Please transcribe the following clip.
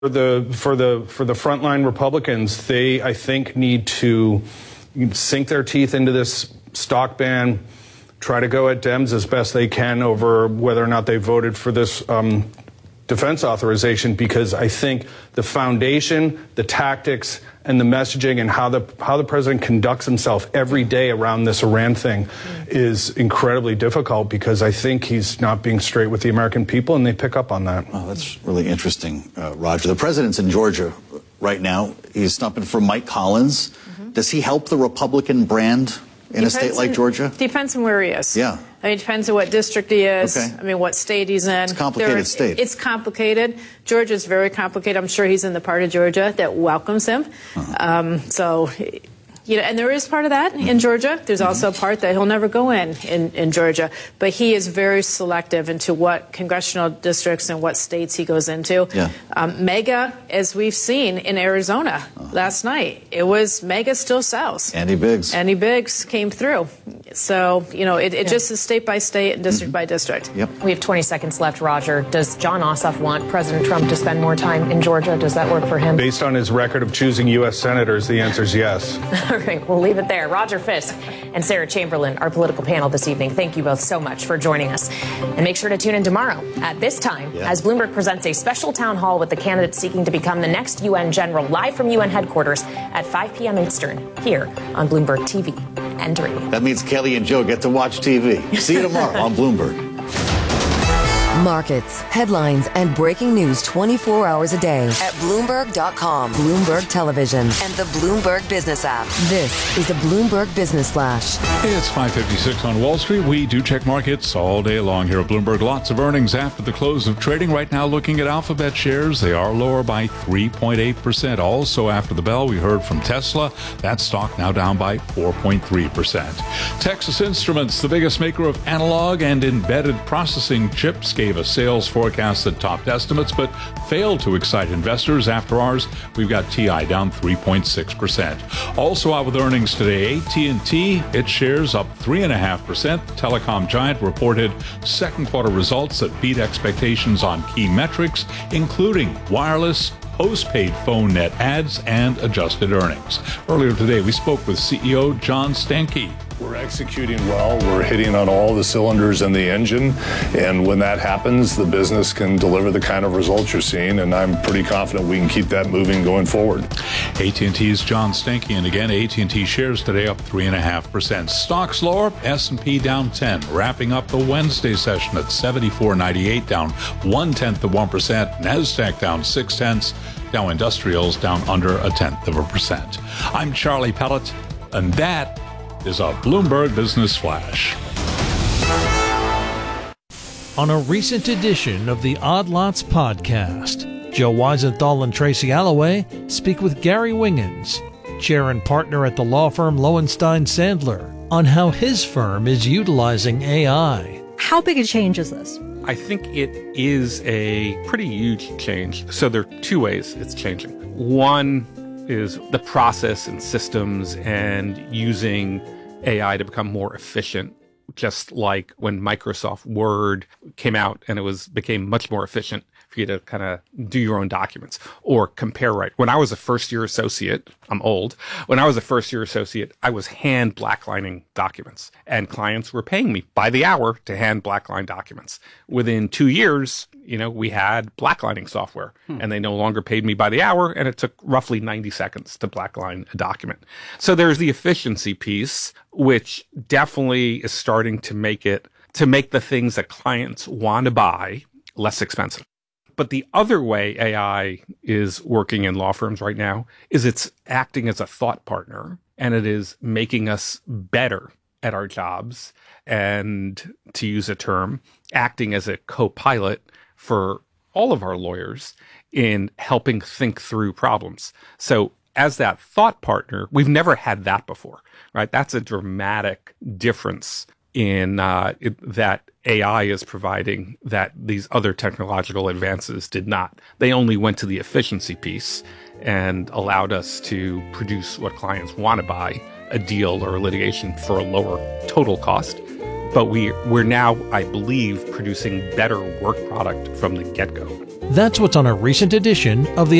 For the frontline Republicans, they, I think, need to sink their teeth into this stock ban, try to go at Dems as best they can over whether or not they voted for this defense authorization, because I think the foundation, the tactics, and the messaging and how the president conducts himself every day around this Iran thing is incredibly difficult, because I think he's not being straight with the American people, and they pick up on that. Oh, that's really interesting, Roger. The president's in Georgia right now. He's stumping for Mike Collins. Does he help the Republican brand in a state like Georgia? Depends on where he is. Yeah. I mean, it depends on what district he is. Okay. I mean, what state he's in. It's a complicated state. It's complicated. Georgia's very complicated. I'm sure he's in the part of Georgia that welcomes him. And there is part of that in Georgia. There's also a part that he'll never go in Georgia. But he is very selective into what congressional districts and what states he goes into. Yeah. Mega, as we've seen in Arizona last night, it was Mega still South. Andy Biggs. Andy Biggs came through. So, it just is state by state and district by district. Yep. We have 20 seconds left, Roger. Does John Ossoff want President Trump to spend more time in Georgia? Does that work for him? Based on his record of choosing U.S. senators, the answer is yes. All right, we'll leave it there. Roger Fisk and Sarah Chamberlain, our political panel this evening. Thank you both so much for joining us. And make sure to tune in tomorrow at this time as Bloomberg presents a special town hall with the candidates seeking to become the next UN general, live from UN headquarters at 5 p.m. Eastern here on Bloomberg TV and radio. That means Kelly and Joe get to watch TV. See you tomorrow on Bloomberg. Markets, headlines, and breaking news 24 hours a day at Bloomberg.com, Bloomberg Television, and the Bloomberg Business app. This is a Bloomberg Business Flash. Hey, it's 5:56 on Wall Street. We do check markets all day long here at Bloomberg. Lots of earnings after the close of trading. Right now, looking at Alphabet shares, they are lower by 3.8%. Also, after the bell, we heard from Tesla. That stock now down by 4.3%. Texas Instruments, the biggest maker of analog and embedded processing chips, gave a sales forecast that topped estimates but failed to excite investors. After ours, we've got TI down 3.6%. Also out with earnings today, AT&T, its shares up 3.5%. Telecom giant reported second quarter results that beat expectations on key metrics, including wireless, postpaid phone net adds, and adjusted earnings. Earlier today, we spoke with CEO John Stankey. We're executing well. We're hitting on all the cylinders in the engine. And when that happens, the business can deliver the kind of results you're seeing. And I'm pretty confident we can keep that moving going forward. AT&T's John Stankey. And again, AT&T shares today up 3.5%. Stocks lower, S&P down 10, wrapping up the Wednesday session at 74.98, down 0.1%. NASDAQ down 0.6. Dow Industrials down under 0.1%. I'm Charlie Pellet, and that is a Bloomberg Business Flash. On a recent edition of the Odd Lots podcast, Joe Weisenthal and Tracy Alloway speak with Gary Wingens, chair and partner at the law firm Lowenstein Sandler, on how his firm is utilizing AI. How big a change is this? I think it is a pretty huge change. So there are two ways it's changing. One is the process and systems and using AI to become more efficient, just like when Microsoft Word came out and became much more efficient for you to kind of do your own documents or compare right. When I was a first-year associate, I'm old. When I was a first-year associate, I was hand blacklining documents, and clients were paying me by the hour to hand blackline documents. Within 2 years, we had blacklining software, and they no longer paid me by the hour, and it took roughly 90 seconds to blackline a document. So there's the efficiency piece, which definitely is starting to make the things that clients want to buy less expensive. But the other way AI is working in law firms right now is it's acting as a thought partner, and it is making us better at our jobs, and, to use a term, acting as a co-pilot for all of our lawyers in helping think through problems. So as that thought partner, we've never had that before, right? That's a dramatic difference in that AI is providing that these other technological advances did not. They only went to the efficiency piece and allowed us to produce what clients want to buy, a deal or a litigation for a lower total cost. But we're now, I believe, producing better work product from the get-go. That's what's on a recent edition of the